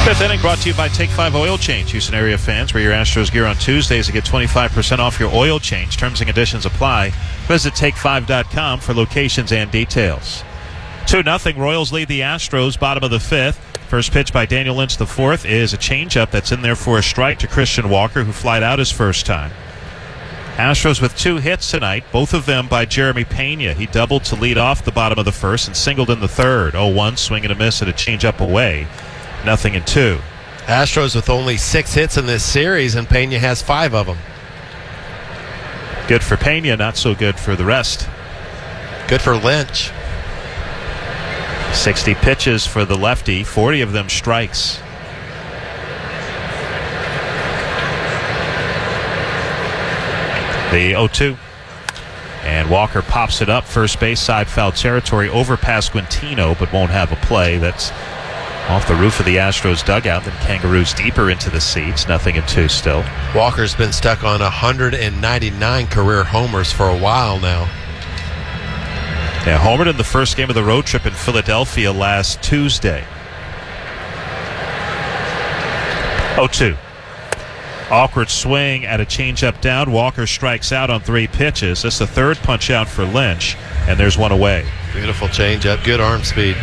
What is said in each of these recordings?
Fifth inning brought to you by Take 5 Oil Change. Houston area fans, wear your Astros gear on Tuesdays to get 25% off your oil change. Terms and conditions apply. Visit take5.com for locations and details. 2-0. Royals lead the Astros, bottom of the fifth. First pitch by Daniel Lynch IV is a changeup that's in there for a strike to Christian Walker, who flied out his first time. Astros with 2 hits tonight, both of them by Jeremy Pena. He doubled to lead off the bottom of the first and singled in the third. 0-1, swing and a miss and a changeup away. 0-2. Astros with only 6 hits in this series, and Pena has 5 of them. Good for Pena, not so good for the rest. Good for Lynch. 60 pitches for the lefty, 40 of them strikes. The 0-2. And Walker pops it up, first base side foul territory, over past Quintino, but won't have a play. That's off the roof of the Astros dugout. Then Kangaroos deeper into the seats. 0-2 still. Walker's been stuck on 199 career homers for a while now. Yeah, homered in the first game of the road trip in Philadelphia last Tuesday. 0-2. Awkward swing at a changeup down. Walker strikes out on 3 pitches. That's the third punch out for Lynch, and there's one away. Beautiful changeup. Good arm speed.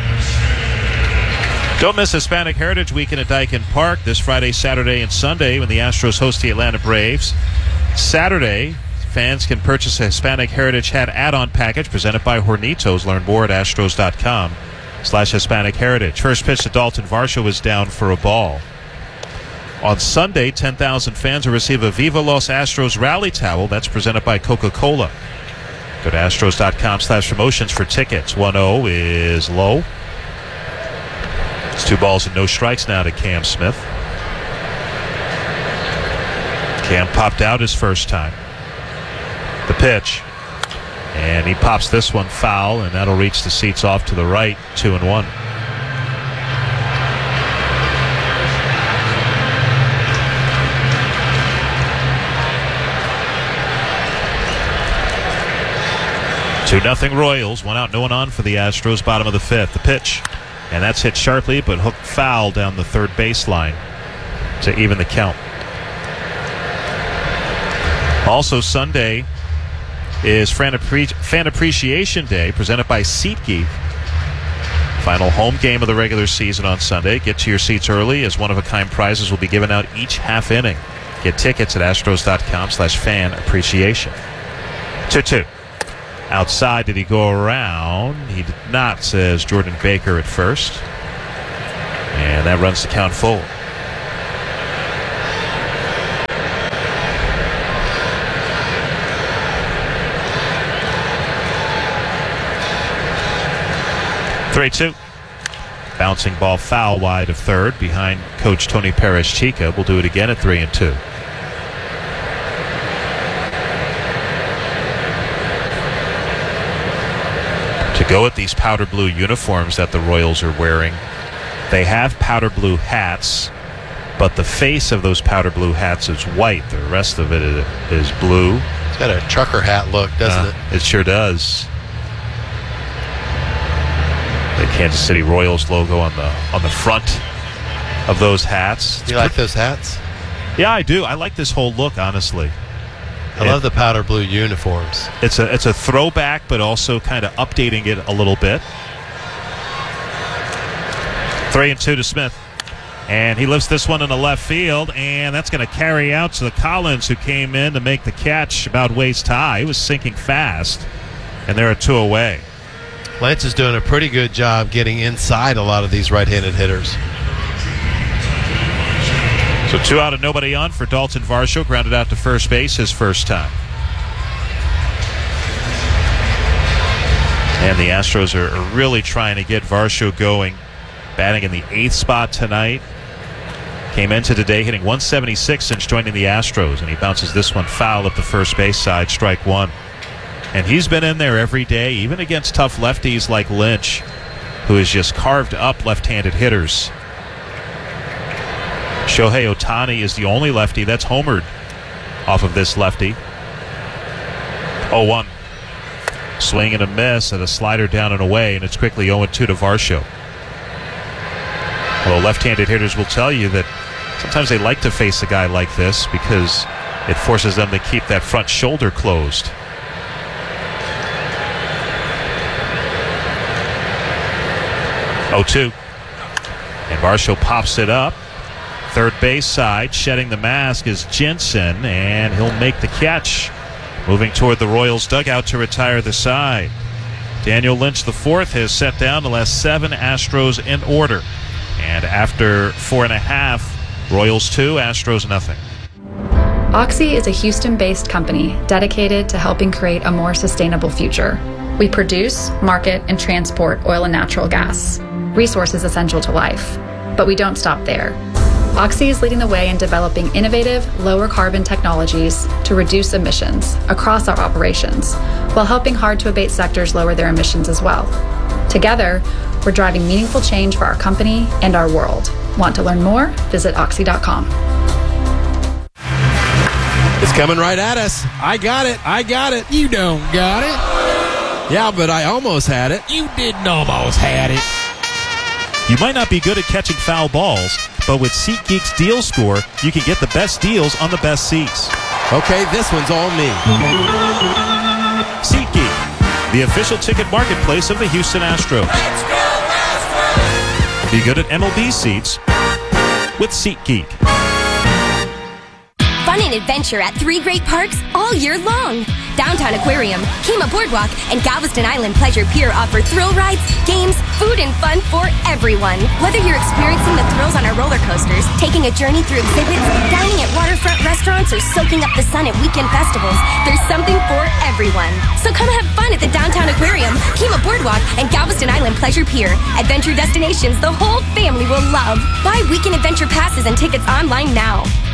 Don't miss Hispanic Heritage Weekend at Daikin Park this Friday, Saturday, and Sunday when the Astros host the Atlanta Braves. Saturday, fans can purchase a Hispanic Heritage Hat add-on package presented by Hornitos. Learn more at astros.com/Hispanic Heritage. First pitch to Dalton Varsho is down for a ball. On Sunday, 10,000 fans will receive a Viva Los Astros rally towel. That's presented by Coca-Cola. Go to astros.com/promotions for tickets. 1-0 is low. It's 2 balls and no strikes now to Cam Smith. Cam popped out his first time. The pitch. And he pops this one foul, and that'll reach the seats off to the right. 2-1. Two 2-0 Royals. 1 out, no one on for the Astros. Bottom of the fifth. The pitch. And that's hit sharply, but hooked foul down the third baseline to even the count. Also Sunday is Fan Appreciation Day, presented by SeatGeek. Final home game of the regular season on Sunday. Get to your seats early, as one-of-a-kind prizes will be given out each half inning. Get tickets at astros.com/fan appreciation. 2-2. Outside, did he go around? He did not, says Jordan Baker at first. And that runs the count full. Three-two. Bouncing ball foul wide of third behind Coach Tony Perez-Chica. We'll do it again at 3-2. To go with these powder blue uniforms that the Royals are wearing, they have powder blue hats, but the face of those powder blue hats is white. The rest of it is blue. It's got a trucker hat look, doesn't it? It sure does. The Kansas City Royals logo on the front of those hats. You like those hats? Yeah, I do. I like this whole look, honestly. I love the powder blue uniforms. It's a throwback, but also kind of updating it a little bit. 3-2 to Smith. And he lifts this one in the left field, and that's going to carry out to the Collins, who came in to make the catch about waist high. He was sinking fast, and there are 2 away. Lance is doing a pretty good job getting inside a lot of these right-handed hitters. So 2 out and nobody on for Dalton Varsho, grounded out to first base his first time. And the Astros are really trying to get Varsho going. Batting in the 8th spot tonight. Came into today hitting 176 since joining the Astros, and he bounces this one foul up the first base side, strike 1. And he's been in there every day, even against tough lefties like Lynch, who has just carved up left-handed hitters. Shohei Ohtani is the only lefty that's homered off of this lefty. 0-1. Swing and a miss and a slider down and away, and it's quickly 0-2 to Varsho. Well, left-handed hitters will tell you that sometimes they like to face a guy like this because it forces them to keep that front shoulder closed. Oh, 2. And Varsho pops it up. Third base side, shedding the mask is Jensen, and he'll make the catch. Moving toward the Royals dugout to retire the side. Daniel Lynch IV has set down the last 7 Astros in order. And after 4.5, Royals 2, Astros nothing. Oxy is a Houston-based company dedicated to helping create a more sustainable future. We produce, market, and transport oil and natural gas, resources essential to life. But we don't stop there. Oxy is leading the way in developing innovative, lower-carbon technologies to reduce emissions across our operations, while helping hard-to-abate sectors lower their emissions as well. Together, we're driving meaningful change for our company and our world. Want to learn more? Visit oxy.com. It's coming right at us. I got it. You don't got it. Yeah, but I almost had it. You didn't almost had it. You might not be good at catching foul balls, but with SeatGeek's Deal Score, you can get the best deals on the best seats. Okay, this one's all me. SeatGeek, the official ticket marketplace of the Houston Astros. Be good at MLB seats with SeatGeek. Fun and adventure at 3 great parks all year long. Downtown Aquarium, Kemah Boardwalk, and Galveston Island Pleasure Pier offer thrill rides, games, food, and fun for everyone. Whether you're experiencing the thrills on our roller coasters, taking a journey through exhibits, dining at waterfront restaurants, or soaking up the sun at weekend festivals, there's something for everyone. So come have fun at the Downtown Aquarium, Kemah Boardwalk, and Galveston Island Pleasure Pier. Adventure destinations the whole family will love. Buy weekend adventure passes and tickets online now.